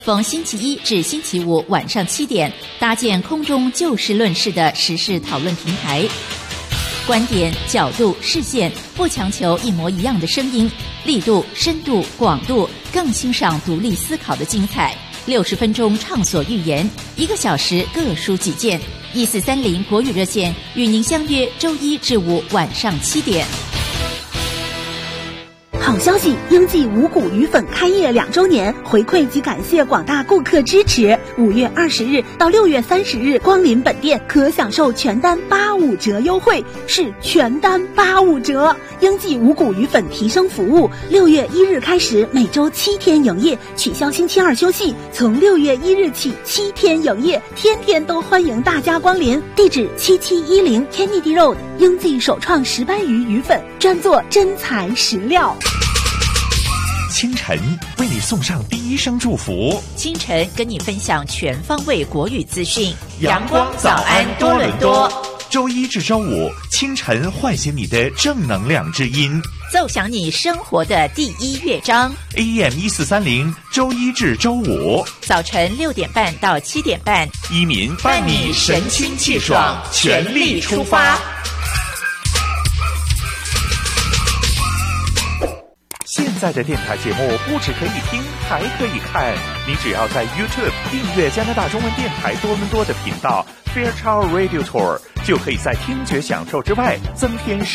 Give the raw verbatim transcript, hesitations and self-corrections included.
逢星期一至星期五晚上七点，搭建空中就事论事的时事讨论平台，观点、角度、视线不强求一模一样的声音，力度、深度、广度，更欣赏独立思考的精彩。六十分钟畅所欲言，一个小时各抒己见。一四三零国语热线与您相约周一至五晚上七点。 好消息！英记五谷鱼粉开业两周年，回馈及感谢广大顾客支持。五月二十日到六月三十日，光临本店可享受全单八五折优惠，是全单八五折。英记五谷鱼粉提升服务，六月一日开始每周七天营业，取消星期二休息。从六月一日起七天营业，天天都欢迎大家光临。地址七七一零 Kennedy Road， 英记首创石斑鱼鱼粉，专做真材实料。 清晨为你送上第一声祝福， 清晨跟你分享全方位国语资讯。 阳光早安多伦多，周一至周五清晨唤醒你的正能量之音， 奏响你生活的第一乐章。 A M 一四三零，周一至周五早晨六点半到七点半， 依民伴你神清气爽，全力出发。现在的电台节目不只可以听，还可以看。你只要在 YouTube 订阅加拿大中文电台多伦多的频道 Fairchild Radio Tour， 就可以在听觉享受之外增添